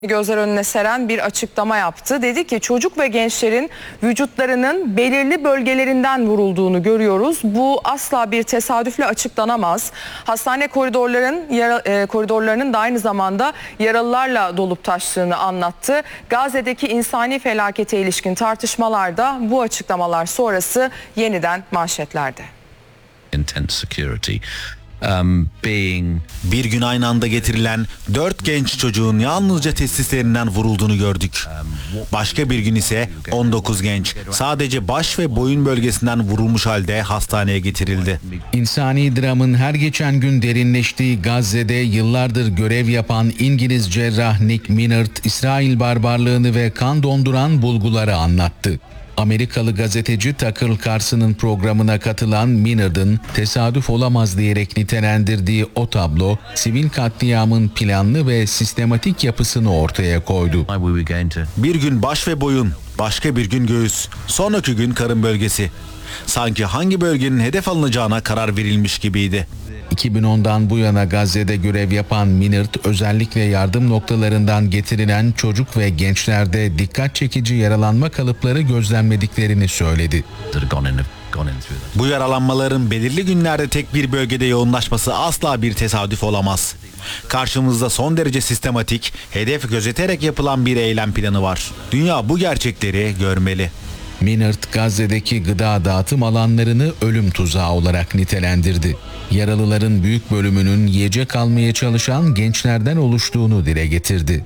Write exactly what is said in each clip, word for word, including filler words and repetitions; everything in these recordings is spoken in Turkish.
gözler önüne seren bir açıklama yaptı. Dedi ki çocuk ve gençlerin vücutlarının belirli bölgelerinden vurulduğunu görüyoruz. Bu asla bir tesadüfle açıklanamaz. Hastane koridorların yara, e, koridorlarının da aynı zamanda yaralılarla dolup taştığını anlattı. Gazze'deki insani felakete ilişkin tartışmalarda bu açıklamalar sonrası yeniden manşetlerde. Intense security. Um, being... Bir gün aynı anda getirilen dört genç çocuğun yalnızca testislerinden vurulduğunu gördük. Başka bir gün ise on dokuz genç sadece baş ve boyun bölgesinden vurulmuş halde hastaneye getirildi. İnsani dramın her geçen gün derinleştiği Gazze'de yıllardır görev yapan İngiliz cerrah Nick Minard, İsrail barbarlığını ve kan donduran bulguları anlattı. Amerikalı gazeteci Tucker Carlson'ın programına katılan Minard'ın tesadüf olamaz diyerek nitelendirdiği o tablo, sivil katliamın planlı ve sistematik yapısını ortaya koydu. Bir gün baş ve boyun, başka bir gün göğüs, sonraki gün karın bölgesi. Sanki hangi bölgenin hedef alınacağına karar verilmiş gibiydi. iki bin ondan bu yana Gazze'de görev yapan Minard, özellikle yardım noktalarından getirilen çocuk ve gençlerde dikkat çekici yaralanma kalıpları gözlemlediklerini söyledi. Bu yaralanmaların belirli günlerde tek bir bölgede yoğunlaşması asla bir tesadüf olamaz. Karşımızda son derece sistematik, hedef gözeterek yapılan bir eylem planı var. Dünya bu gerçekleri görmeli. Minard, Gazze'deki gıda dağıtım alanlarını ölüm tuzağı olarak nitelendirdi. Yaralıların büyük bölümünün yiyecek almaya çalışan gençlerden oluştuğunu dile getirdi.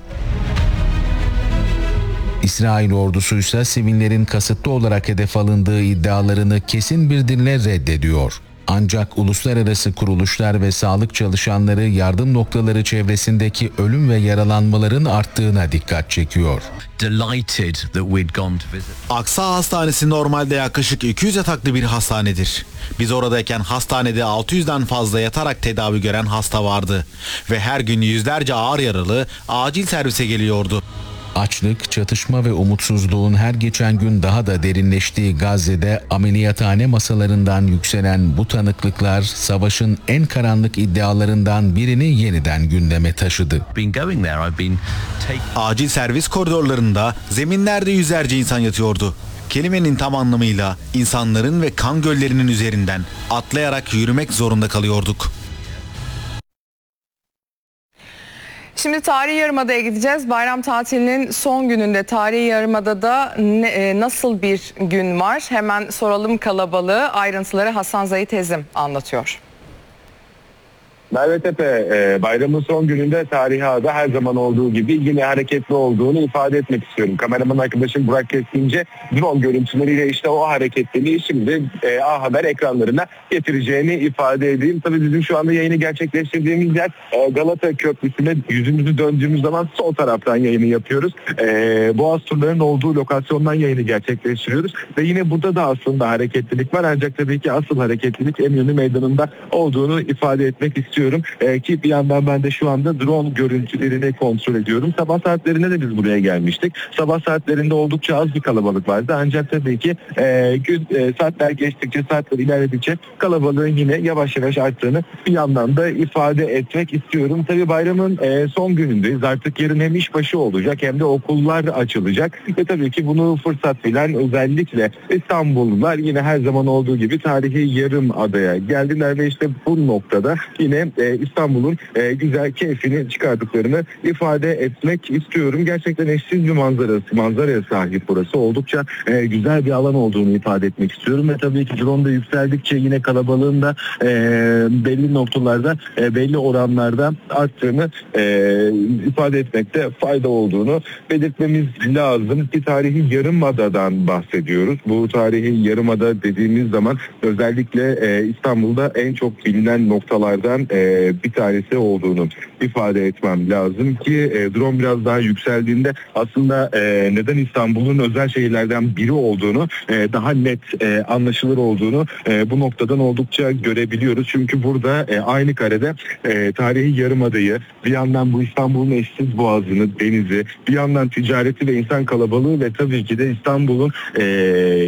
İsrail ordusu ise sivillerin kasıtlı olarak hedef alındığı iddialarını kesin bir dille reddediyor. Ancak uluslararası kuruluşlar ve sağlık çalışanları yardım noktaları çevresindeki ölüm ve yaralanmaların arttığına dikkat çekiyor. Aksa Hastanesi normalde yaklaşık iki yüz yataklı bir hastanedir. Biz oradayken hastanede altı yüzden fazla yatarak tedavi gören hasta vardı. Ve her gün yüzlerce ağır yaralı acil servise geliyordu. Açlık, çatışma ve umutsuzluğun her geçen gün daha da derinleştiği Gazze'de ameliyathane masalarından yükselen bu tanıklıklar savaşın en karanlık iddialarından birini yeniden gündeme taşıdı. Acil servis koridorlarında zeminlerde yüzlerce insan yatıyordu. Kelimenin tam anlamıyla insanların ve kan göllerinin üzerinden atlayarak yürümek zorunda kalıyorduk. Şimdi Tarihi Yarımada'ya gideceğiz. Bayram tatilinin son gününde Tarihi Yarımada'da ne, e, nasıl bir gün var? Hemen soralım kalabalığı. Ayrıntıları Hasan Zahit Ezim anlatıyor. Merve Tepe, e, bayramın son gününde Tarihi Ağa'da her zaman olduğu gibi yine hareketli olduğunu ifade etmek istiyorum. Kameraman arkadaşım Burak Keskince drone görüntüleriyle işte o hareketliliği şimdi e, A Haber ekranlarına getireceğini ifade edeyim. Tabii bizim şu anda yayını gerçekleştirdiğimiz yer e, Galata Köprüsü'ne yüzümüzü döndüğümüz zaman sol taraftan yayını yapıyoruz. E, Boğaz turlarının olduğu lokasyondan yayını gerçekleştiriyoruz. Ve yine burada da aslında hareketlilik var. Ancak tabii ki asıl hareketlilik Eminönü Meydanı'nda olduğunu ifade etmek istiyorum. Ee, ki bir yandan ben de şu anda drone görüntülerini kontrol ediyorum. Sabah saatlerinde de biz buraya gelmiştik. Sabah saatlerinde oldukça az bir kalabalık vardı. Ancak tabii ki e, gün e, saatler geçtikçe, saatler ilerledikçe kalabalığın yine yavaş yavaş arttığını bir yandan da ifade etmek istiyorum. Tabii bayramın e, son günündeyiz. Artık yarın hem işbaşı olacak hem de okullar açılacak. Ve tabii ki bunu fırsat bilen özellikle İstanbullular yine her zaman olduğu gibi Tarihi Yarımada'ya geldiler ve işte bu noktada yine e, İstanbul'un e, güzel keyfini çıkardıklarını ifade etmek istiyorum. Gerçekten eşsiz bir manzarası, manzaraya sahip burası. Oldukça e, güzel bir alan olduğunu ifade etmek istiyorum ve tabii ki drone da yükseldikçe yine kalabalığın da e, belli noktalarda, e, belli oranlarda arttığını e, ifade etmekte fayda olduğunu belirtmemiz lazım ki Tarihi Yarımada'dan bahsediyoruz. Bu Tarihi Yarımada dediğimiz zaman özellikle e, İstanbul'da en çok bilinen noktalardan e, bir tanesi olduğunu ifade etmem lazım ki e, drone biraz daha yükseldiğinde aslında e, neden İstanbul'un özel şehirlerden biri olduğunu e, daha net e, anlaşılır olduğunu e, bu noktadan oldukça görebiliyoruz. Çünkü burada e, aynı karede e, Tarihi Yarımada'yı, bir yandan bu İstanbul'un eşsiz boğazını, denizi, bir yandan ticareti ve insan kalabalığı ve tabii ki de İstanbul'un e,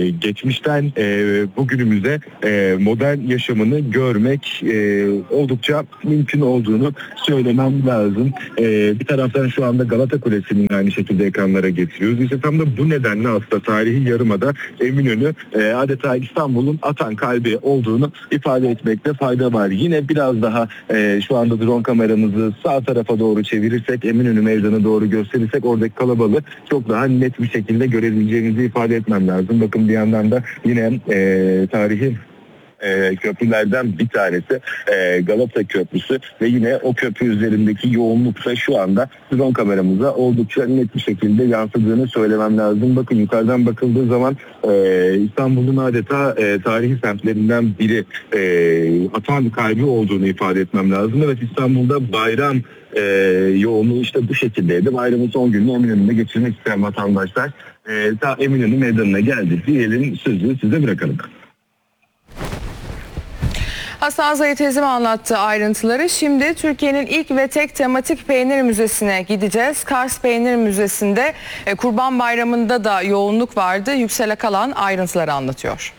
geçmişten e, bugünümüze e, modern yaşamını görmek e, oldukça oldukça mümkün olduğunu söylemem lazım. Ee, bir taraftan şu anda Galata Kulesi'nin aynı şekilde ekranlara getiriyoruz. İşte tam da bu nedenle aslında tarihi yarımada Eminönü e, adeta İstanbul'un atan kalbi olduğunu ifade etmekte fayda var. Yine biraz daha e, şu anda drone kameramızı sağ tarafa doğru çevirirsek, Eminönü Meydanı doğru gösterirsek oradaki kalabalığı çok daha net bir şekilde görebileceğimizi ifade etmem lazım. Bakın bir yandan da yine e, tarihi E, köprülerden bir tanesi e, Galata Köprüsü ve yine o köprü üzerindeki yoğunluksa şu anda drone kameramıza oldukça net bir şekilde yansıdığını söylemem lazım. Bakın yukarıdan bakıldığı zaman e, İstanbul'un adeta e, tarihi semtlerinden biri e, atan kalbi olduğunu ifade etmem lazım. Evet, İstanbul'da bayram e, yoğunluğu işte bu şekildeydi. Bayramın son gününü Eminönü'nde geçirmek isteyen vatandaşlar e, ta Eminönü Meydanı'na geldi diyelim, sözü size bırakalım. Hasan Zahir teyzem anlattı ayrıntıları. Şimdi Türkiye'nin ilk ve tek tematik peynir müzesine gideceğiz. Kars Peynir Müzesi'nde e, Kurban Bayramı'nda da yoğunluk vardı. Yüksel Akalan ayrıntıları anlatıyor.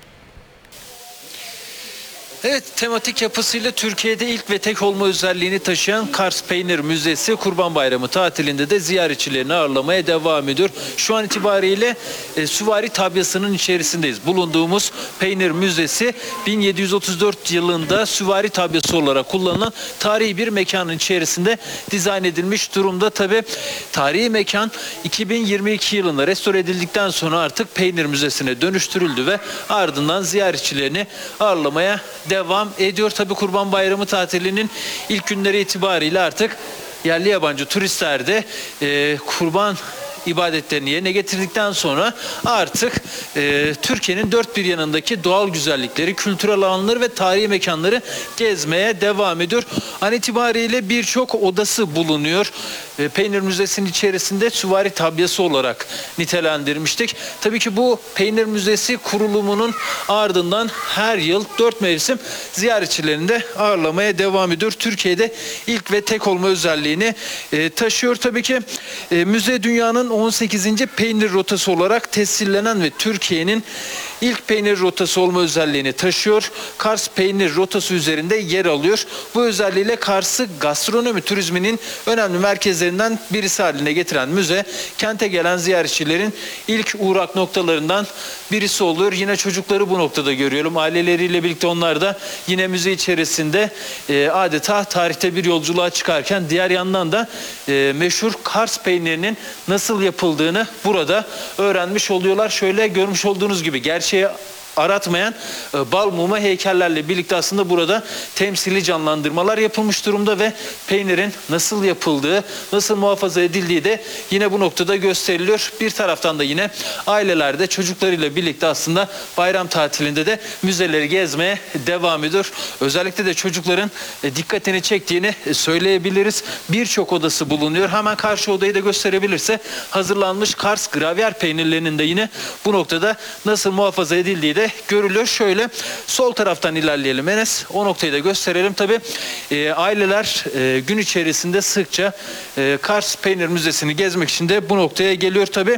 Evet, tematik yapısıyla Türkiye'de ilk ve tek olma özelliğini taşıyan Kars Peynir Müzesi Kurban Bayramı tatilinde de ziyaretçilerini ağırlamaya devam ediyor. Şu an itibariyle e, süvari tabyasının içerisindeyiz. Bulunduğumuz Peynir Müzesi bin yedi yüz otuz dört yılında süvari tabyası olarak kullanılan tarihi bir mekanın içerisinde dizayn edilmiş durumda. Tabii tarihi mekan iki bin yirmi iki yılında restore edildikten sonra artık Peynir Müzesi'ne dönüştürüldü ve ardından ziyaretçilerini ağırlamaya devam ediyor. Tabii Kurban Bayramı tatilinin ilk günleri itibariyle artık yerli yabancı turistler de e, kurban ibadetlerini yerine getirdikten sonra artık e, Türkiye'nin dört bir yanındaki doğal güzellikleri, kültürel alanları ve tarihi mekanları gezmeye devam ediyor. An itibariyle birçok odası bulunuyor. E, Peynir Müzesi'nin içerisinde süvari tabyası olarak nitelendirmiştik. Tabii ki bu Peynir Müzesi kurulumunun ardından her yıl dört mevsim ziyaretçilerini de ağırlamaya devam ediyor. Türkiye'de ilk ve tek olma özelliğini e, taşıyor. Tabii ki e, müze dünyanın on sekizinci peynir rotası olarak tescillenen ve Türkiye'nin ilk peynir rotası olma özelliğini taşıyor. Kars peynir rotası üzerinde yer alıyor. Bu özelliğiyle Kars'ı gastronomi turizminin önemli merkezlerinden birisi haline getiren müze, kente gelen ziyaretçilerin ilk uğrak noktalarından birisi oluyor. Yine çocukları bu noktada görüyorum. Aileleriyle birlikte onlar da yine müze içerisinde e, adeta tarihte bir yolculuğa çıkarken diğer yandan da e, meşhur Kars peynirinin nasıl yapıldığını burada öğrenmiş oluyorlar. Şöyle görmüş olduğunuz gibi gerçeği aratmayan e, bal mumu heykellerle birlikte aslında burada temsili canlandırmalar yapılmış durumda ve peynirin nasıl yapıldığı, nasıl muhafaza edildiği de yine bu noktada gösteriliyor. Bir taraftan da yine aileler de çocuklarıyla birlikte aslında bayram tatilinde de müzeleri gezmeye devam ediyor. Özellikle de çocukların e, dikkatini çektiğini e, söyleyebiliriz. Birçok odası bulunuyor. Hemen karşı odayı da gösterebilirse hazırlanmış Kars gravyer peynirlerinin de yine bu noktada nasıl muhafaza edildiği de görülüyor. Şöyle sol taraftan ilerleyelim Enes. O noktayı da gösterelim. Tabii e, aileler e, gün içerisinde sıkça e, Kars Peynir Müzesi'ni gezmek için de bu noktaya geliyor. Tabii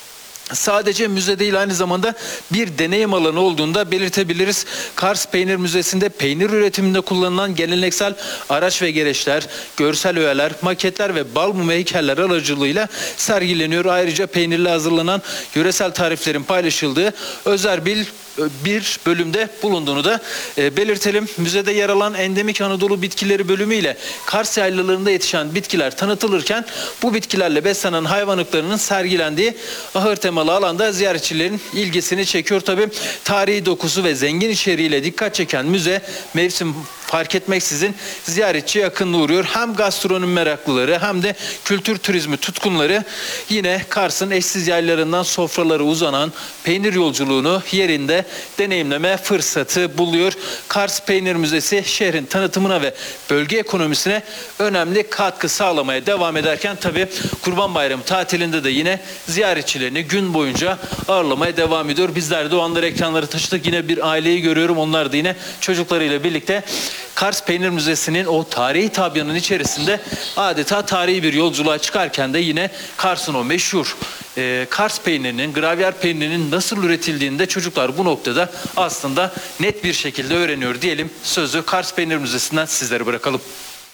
sadece müze değil, aynı zamanda bir deneyim alanı olduğunu da belirtebiliriz. Kars Peynir Müzesi'nde peynir üretiminde kullanılan geleneksel araç ve gereçler, görsel öğeler, maketler ve bal mumu heykeller aracılığıyla sergileniyor. Ayrıca peynirle hazırlanan yöresel tariflerin paylaşıldığı özel bir bir bölümde bulunduğunu da e, belirtelim. Müzede yer alan endemik Anadolu bitkileri bölümüyle Kars yaylalarında yetişen bitkiler tanıtılırken bu bitkilerle beslenen hayvanlıklarının sergilendiği ahır temalı alanda ziyaretçilerin ilgisini çekiyor. Tabii tarihi dokusu ve zengin içeriğiyle dikkat çeken müze mevsim fark etmeksizin ziyaretçi yakınlığı uğruyor. Hem gastronomi meraklıları hem de kültür turizmi tutkunları yine Kars'ın eşsiz yaylalarından sofraları uzanan peynir yolculuğunu yerinde deneyimleme fırsatı buluyor. Kars Peynir Müzesi şehrin tanıtımına ve bölge ekonomisine önemli katkı sağlamaya devam ederken tabii Kurban Bayramı tatilinde de yine ziyaretçilerini gün boyunca ağırlamaya devam ediyor. Bizler de o anları ekranları taşıdık. Yine bir aileyi görüyorum. Onlar da yine çocuklarıyla birlikte Kars Peynir Müzesi'nin o tarihi tabyanın içerisinde adeta tarihi bir yolculuğa çıkarken de yine Kars'ın o meşhur e, Kars peynirinin, gravyer peynirinin nasıl üretildiğini de çocuklar bu noktada aslında net bir şekilde öğreniyor diyelim. Sözü Kars Peynir Müzesi'nden sizlere bırakalım.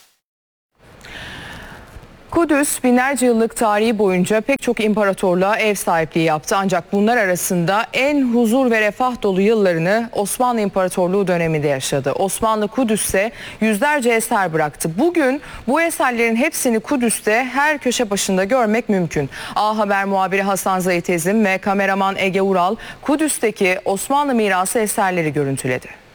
Kudüs binlerce yıllık tarihi boyunca pek çok imparatorluğa ev sahipliği yaptı. Ancak bunlar arasında en huzur ve refah dolu yıllarını Osmanlı İmparatorluğu döneminde yaşadı. Osmanlı Kudüs'te yüzlerce eser bıraktı. Bugün bu eserlerin hepsini Kudüs'te her köşe başında görmek mümkün. A Haber muhabiri Hasan Zahit Ezim ve kameraman Ege Ural Kudüs'teki Osmanlı mirası eserleri görüntüledi.